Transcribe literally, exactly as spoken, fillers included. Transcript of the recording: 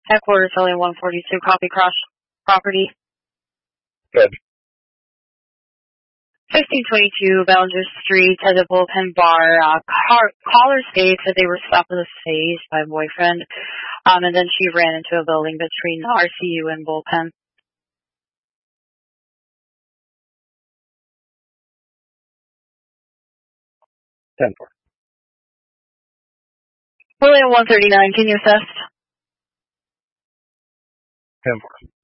Headquarters, William one forty-two, copy cross property. Good. fifteen twenty-two Bellinger Street at the Bullpen Bar. Uh, car, caller states that they were slapped in the face by a boyfriend, um, and then she ran into a building between R C U and Bullpen. ten four. William one thirty-nine, can you assist? ten four.